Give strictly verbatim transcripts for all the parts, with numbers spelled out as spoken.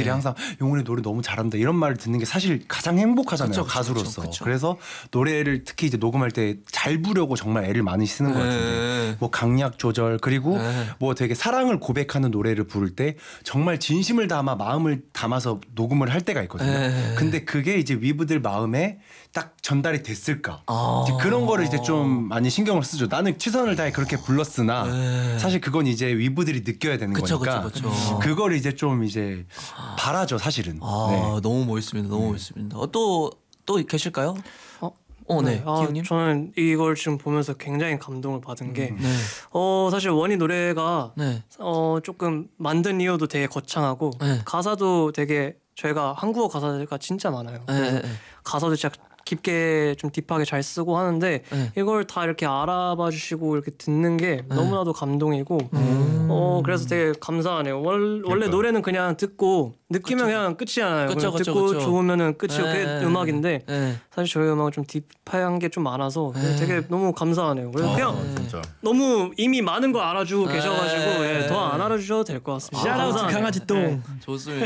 팬분들이 항상 용훈이 노래 너무 잘한다 이런 말을 듣는 게 사실 가장 행복하잖아요. 그쵸, 가수로서. 그쵸, 그쵸. 그래서 노래를 특히 이제 녹음할 때 잘 부려고 정말 애를 많이 쓰는 것 같은데 뭐 강약 조절 그리고 뭐 되게 사랑을 고백하는 노래를 부를 때 정말 진심을 담아 마음을 담아서 녹음을 할 때가 있거든요. 근데 그게 이제 위브들 마음에 딱 전달이 됐을까? 아~ 이제 그런 거를 이제 좀 많이 신경을 쓰죠. 나는 최선을 다해 그렇게 불렀으나 에이. 사실 그건 이제 위브들이 느껴야 되는 그쵸, 거니까 그쵸, 그쵸. 그거를 이제 좀 이제 바라죠 사실은. 아 네. 너무 멋있습니다. 너무 네. 멋있습니다. 어, 또, 또 계실까요? 어, 어, 네. 네. 아, 기훈님? 저는 이걸 지금 보면서 굉장히 감동을 받은 게 네. 어, 사실 원희 노래가 네. 어, 조금 만든 이유도 되게 거창하고 네. 가사도 되게 저희가 한국어 가사가 진짜 많아요. 네, 네. 가사도 진짜 깊게 좀 딥하게 잘 쓰고 하는데 네. 이걸 다 이렇게 알아봐 주시고 이렇게 듣는 게 네. 너무나도 감동이고 음. 어 그래서 되게 감사하네요. 월, 원래 노래는 그냥 듣고 느끼면 그쵸. 그냥 끝이잖아요. 그쵸, 그냥 그쵸, 듣고 그쵸. 좋으면은 끝이고 네. 그게 음악인데 네. 사실 저희 음악은 좀 딥한 게 좀 많아서 네. 되게 너무 감사하네요. 그래서 그냥 아, 진짜. 너무 이미 많은 걸 알아주고 네. 계셔가지고 예, 더 안 알아주셔도 될 것 같습니다. 샤라우트 강아지 똥. 네. 좋습니다.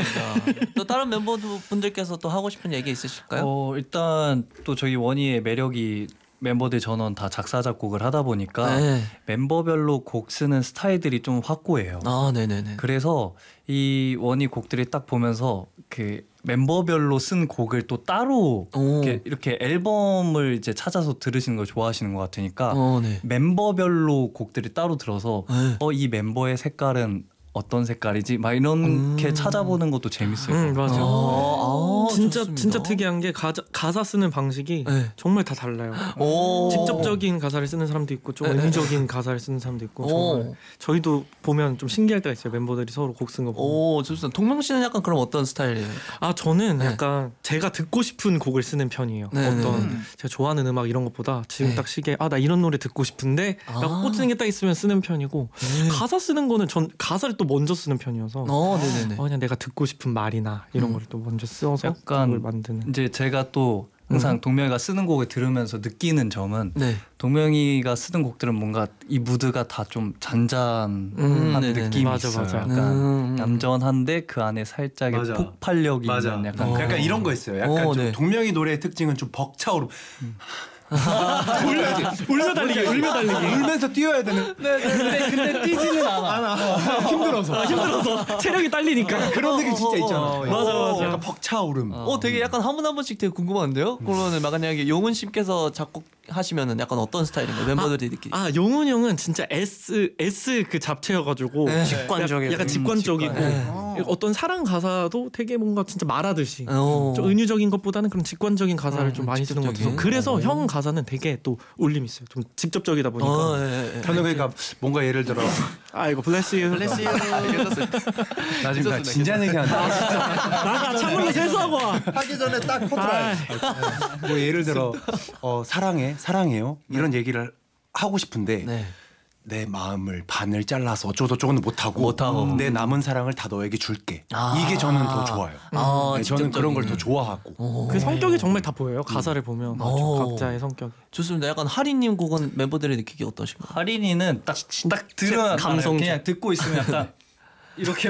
또 다른 멤버분들께서 또 하고 싶은 얘기 있으실까요? 어, 일단 또 저희 원희의 매력이 멤버들 전원 다 작사 작곡을 하다 보니까 네. 멤버별로 곡 쓰는 스타일들이 좀 확고해요. 아, 네네네. 그래서 이 원희 곡들이 딱 보면서 그 멤버별로 쓴 곡을 또 따로 이렇게, 이렇게 앨범을 이제 찾아서 들으시는 걸 좋아하시는 것 같으니까 어, 네. 멤버별로 곡들이 따로 들어서 네. 어, 이 멤버의 색깔은 어떤 색깔이지? 막 이렇게 음. 찾아보는 것도 재밌어요. 음, 맞아. 아, 아, 진짜 좋습니다. 진짜 특이한 게 가자, 가사 쓰는 방식이 네. 정말 다 달라요. 오. 직접적인 가사를 쓰는 사람도 있고 좀 네, 네. 은유적인 가사를 쓰는 사람도 있고 오. 정말 저희도 보면 좀 신기할 때가 있어요. 멤버들이 서로 곡 쓴 거 보면. 오, 좋습니다. 동명 씨는 약간 그럼 어떤 스타일이에요? 아 저는 네. 약간 제가 듣고 싶은 곡을 쓰는 편이에요. 네, 어떤 네. 제가 좋아하는 음악 이런 것보다 지금 네. 딱 시기에 아 나 이런 노래 듣고 싶은데 아. 라고 꽂히는 게 딱 있으면 쓰는 편이고 네. 가사 쓰는 거는 전 가사를 또 먼저 쓰는 편이어서 어, 네네네. 어, 그냥 내가 듣고 싶은 말이나 이런 음. 걸 또 먼저 써서 약간 곡을 만드는. 이제 제가 또 항상 음. 동명이가 쓰는 곡을 들으면서 느끼는 점은 네. 동명이가 쓰는 곡들은 뭔가 이 무드가 다 좀 잔잔한 음, 네네네. 느낌이 맞아, 있어요. 맞아. 약간 음. 얌전한데 그 안에 살짝의 맞아. 폭발력이 맞아. 있는 약간 어. 약간 이런 거 있어요. 약간 어, 좀 네. 동명이 노래의 특징은 좀 벅차오르. 울며 달리기, 울며 달리기. 울면서 뛰어야 되는. 근데 근데 뛰지는 않아. 힘들어서. 아, 힘들어서 체력이 딸리니까. 그런 느낌 진짜 있잖아. 맞아, 맞아. 약간 벅차오름. 어, 되게 약간 한 분 한 분씩 되게 궁금한데요? 그러면 만약에 용훈 씨께서 작곡하시면은 약간 어떤 스타일인가요? 멤버들이 느끼. 아 용훈 형은 진짜 S S 그 잡채여가지고 네. 직관적이고. 약간 직관적이고 네. 어떤 사랑 가사도 되게 뭔가 진짜 말하듯이 어. 좀 은유적인 것보다는 그런 직관적인 가사를 음, 좀 많이 쓰는 것 같아서 직접적인? 그래서 어. 형 가사는 되게 또 울림 있어요. 좀 직접적이다 보니까. 어, 예, 예. 저는 그러니까 뭔가 예를 들어 아이고 블레스 유. 블레스 유. 나 지금 나 진지한 얘기 한다. 나가 찬물로 세수하고 와. 하기 전에 딱 포트라이. 뭐 예를 들어 어, 사랑해 사랑해요 이런 얘기를 하고 싶은데 네. 내 마음을 반을 잘라서 어쩌고저쩌고는 못하고 못하고. 내 남은 사랑을 다 너에게 줄게. 아. 이게 저는 더 좋아요. 아, 네, 저는 그런 걸 더 직접적인. 좋아하고. 오. 그 성격이 정말 다 보여요. 가사를 보면 오. 각자의 성격. 좋습니다. 약간 하리님 곡은 멤버들이 느끼기 어떠신가요? 하린이는 딱 딱 들으면 감성적. 그냥 듣고 있으면 약간 이렇게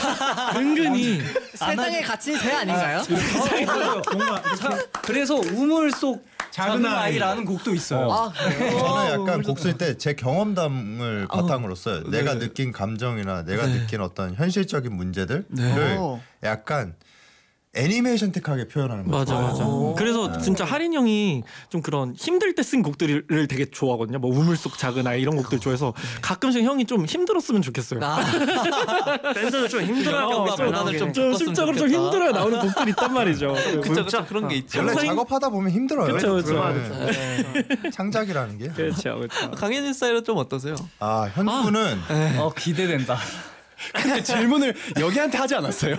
은근히 세상에 갇힌 새 아닌가요? 뭔가 그래서 우물 속 작은 아이라는 곡도 있어요. 아, 그래요? 저는 약간 곡 쓸 때 제 경험담을 바탕으로 써요. 내가 네. 느낀 감정이나 내가 네. 느낀 어떤 현실적인 문제들을 네. 약간 애니메이션틱하게 표현하는 거죠. 맞아 맞아. 오. 그래서 진짜 하린 형이 좀 그런 힘들 때 쓴 곡들을 되게 좋아하거든요. 뭐 우물 속 작은 아이 이런 곡들 좋아해서 가끔씩 형이 좀 힘들었으면 좋겠어요. 아, 밴드는 좀 힘들어요. 생각보다는 좀 좀 심적으로 좀 힘들어야 나오는 곡들 있단 말이죠. 그쵸, 그쵸. 그런 게 있죠. 원래 항상- 작업하다 보면 힘들어요. 그쵸, 그쵸. 네. 창작이라는 게. 그렇죠, 그렇죠. 강현진 스타일은 좀 어떠세요? 아 현구는 어 기대된다. 근데 질문을 여기한테 하지 않았어요?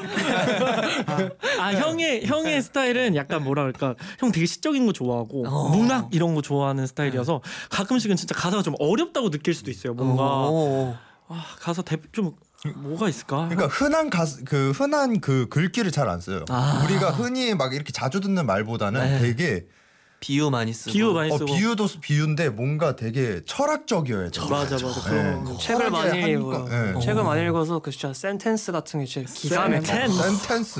아 형의 형의 스타일은 약간 뭐라 그럴까, 형 되게 시적인 거 좋아하고 어. 문학 이런 거 좋아하는 스타일이어서 가끔씩은 진짜 가사가 좀 어렵다고 느낄 수도 있어요. 뭔가 오. 아, 가사 대, 좀 뭐가 있을까? 그러니까 흔한 가수 그 흔한 그 글귀를 잘 안 써요. 아. 우리가 흔히 막 이렇게 자주 듣는 말보다는 네. 되게 비유 많이 쓰고. 비유 많이 어, 쓰고. 비유도 비유인데 뭔가 되게 철학적이어야 돼. 맞아 맞아. 그런 거. 책을 많이 하니까, 읽어요. 네. 책을 많이 읽어서 그 진짜 센텐스 같은 게 진짜 기가 막혀. 센텐스. 센텐스.